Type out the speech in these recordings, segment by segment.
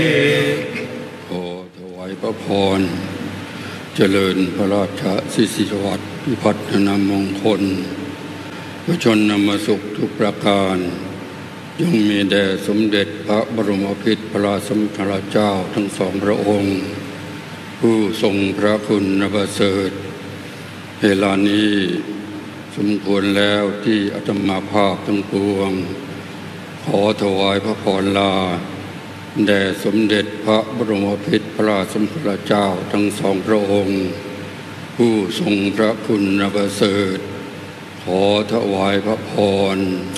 ขอถวายพระพรเจริญพระราชสิริวัตรพิพัฒนมงคลพระชนมสุขทุกประการจงมีแด่สมเด็จพระบรมพิตรพระสมเด็จเจ้าทั้งสองพระองค์ผู้ทรงพระคุณประเสริฐเวลานี้สมควรแล้วที่อาตมาภาพทั้งปวงขอถวายพระพรลาแด่สมเด็จพระบรมพิตรพระสมเด็จเจ้าทั้งสองพระองค์ผู้ทรงพระคุณประเสริฐขอถวายพระพร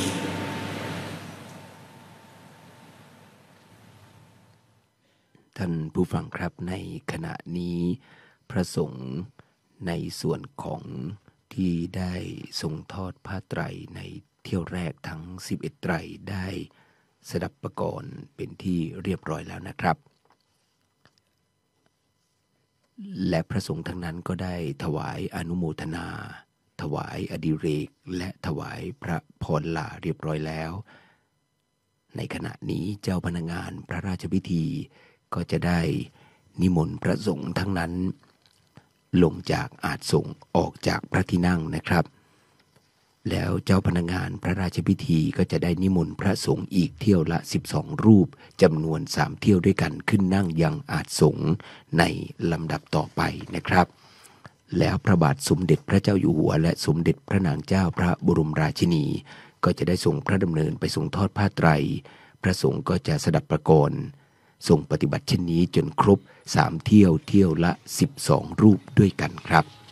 ท่านผู้ฟังครับในขณะนี้พระสงฆ์ในส่วนของที่ได้ทรงทอดผ้าไตรในเที่ยวแรกทั้ง11ไตรได้สดับประกรณ์เป็นที่เรียบร้อยแล้วนะครับและพระสงฆ์ทั้งนั้นก็ได้ถวายอนุโมทนาถวายอดิเรกและถวายพระพรลาเรียบร้อยแล้วในขณะนี้เจ้าพนักงานพระราชพิธีก็จะได้นิมนต์พระสงฆ์ทั้งนั้นลงจากอาสงฆ์ออกจากพระที่นั่งนะครับแล้วเจ้าพนักงานพระราชพิธีก็จะได้นิมนต์พระสงฆ์อีกเที่ยวละ12รูปจำนวน3เที่ยวด้วยกันขึ้นนั่งยังอาสงฆ์ในลำดับต่อไปนะครับแล้วพระบาทสมเด็จพระเจ้าอยู่หัวและสมเด็จพระนางเจ้าพระบรมราชินีก็จะได้ทรงพระดำเนินไปทรงทอดผ้าไตรพระสงฆ์ก็จะสดับประกรณ์ทรงปฏิบัติเช่นนี้จนครบ3เที่ยวละ12รูปด้วยกันครับ